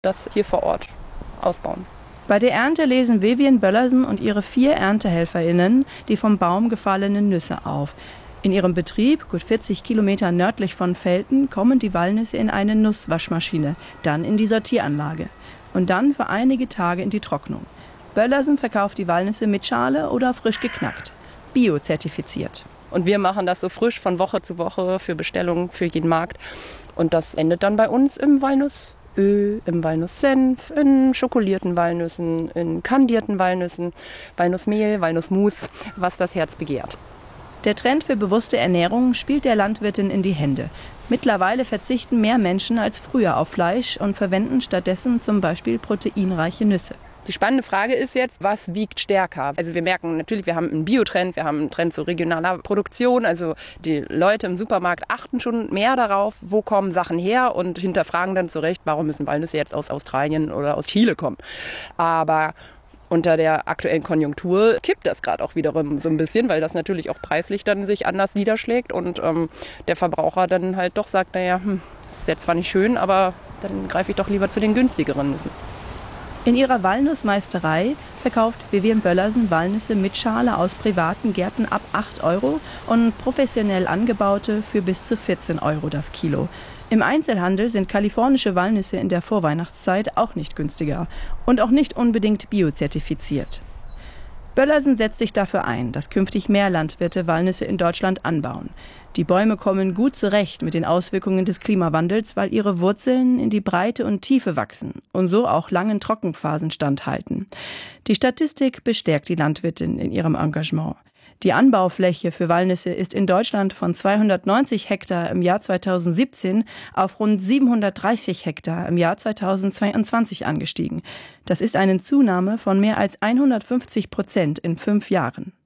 das hier vor Ort ausbauen. Bei der Ernte lesen Vivian Böllersen und ihre 4 ErntehelferInnen die vom Baum gefallenen Nüsse auf. In ihrem Betrieb, gut 40 Kilometer nördlich von Velten, kommen die Walnüsse in eine Nusswaschmaschine, dann in die Sortieranlage und dann für einige Tage in die Trocknung. Böllersen verkauft die Walnüsse mit Schale oder frisch geknackt, biozertifiziert. Und wir machen das so frisch von Woche zu Woche für Bestellungen für jeden Markt. Und das endet dann bei uns im Walnussöl, im Walnusssenf, in schokolierten Walnüssen, in kandierten Walnüssen, Walnussmehl, Walnussmus, was das Herz begehrt. Der Trend für bewusste Ernährung spielt der Landwirtin in die Hände. Mittlerweile verzichten mehr Menschen als früher auf Fleisch und verwenden stattdessen zum Beispiel proteinreiche Nüsse. Die spannende Frage ist jetzt, was wiegt stärker? Also wir merken natürlich, wir haben einen Biotrend, wir haben einen Trend zu regionaler Produktion. Also die Leute im Supermarkt achten schon mehr darauf, wo kommen Sachen her und hinterfragen dann zu Recht, warum müssen Walnüsse jetzt aus Australien oder aus Chile kommen. Aber unter der aktuellen Konjunktur kippt das gerade auch wiederum so ein bisschen, weil das natürlich auch preislich dann sich anders niederschlägt und der Verbraucher dann halt doch sagt, naja, das ist jetzt zwar nicht schön, aber dann greife ich doch lieber zu den günstigeren Nüssen. In ihrer Walnussmeisterei verkauft Vivian Böllersen Walnüsse mit Schale aus privaten Gärten ab 8 € und professionell angebaute für bis zu 14 € das Kilo. Im Einzelhandel sind kalifornische Walnüsse in der Vorweihnachtszeit auch nicht günstiger und auch nicht unbedingt biozertifiziert. Böllersen setzt sich dafür ein, dass künftig mehr Landwirte Walnüsse in Deutschland anbauen. Die Bäume kommen gut zurecht mit den Auswirkungen des Klimawandels, weil ihre Wurzeln in die Breite und Tiefe wachsen und so auch langen Trockenphasen standhalten. Die Statistik bestärkt die Landwirtin in ihrem Engagement. Die Anbaufläche für Walnüsse ist in Deutschland von 290 Hektar im Jahr 2017 auf rund 730 Hektar im Jahr 2022 angestiegen. Das ist eine Zunahme von mehr als 150% in 5 Jahren.